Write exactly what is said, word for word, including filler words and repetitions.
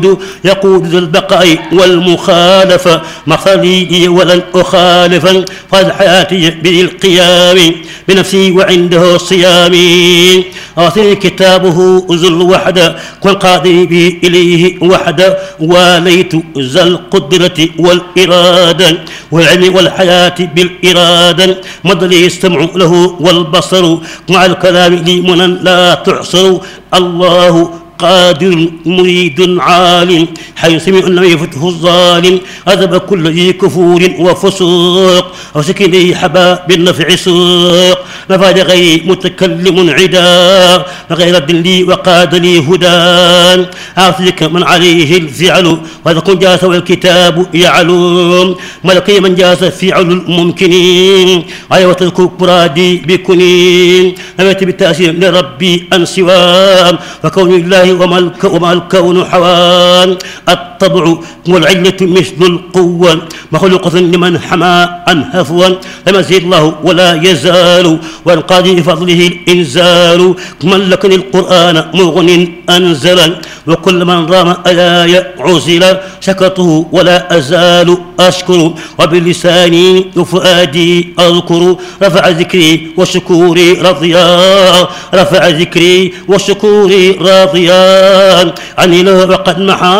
يقود ذو البقاء والمخالفة مخلي ولن أخالفا فاز حياتي بالقيام بنفسي وعنده صيامي أعطني كتابه ذو الوحدة والقاضي به إليه وحدة واليت ذا القدرة والإرادة والعلم والحياة بالإرادة مد لي السمع له والبصر مع الكلام لي منا لا تحصر الله قادر مريد عالم حي سميع لم يفته الظالم أذب كل ذي كفور وفسوق وسكني حبا بالنفع سوق نفاد غير متكلم عدا غير الدلي وقاد لي هدى أعطيك من عليه الفعل وإذا كن جاس والكتاب يعلم ملكي من جاس فعل الممكنين أيوة الكبرادي بكنين نمت بالتأثير لربي أن سوام وكون الله وما الكون حوان الطبع والعلة مثل القوة مخلوقة لمن حمى عن هفوا لم يزيد الله ولا يزال والقاضي بفضله الإنزال من لكن القرآن مغن أنزلا وكل من رام آية عزل شكرته ولا أزال أشكر وبلساني وفؤادي أذكر رفع ذكري وشكوري رضيا رفع ذكري وشكوري راضيا عني له وقد محى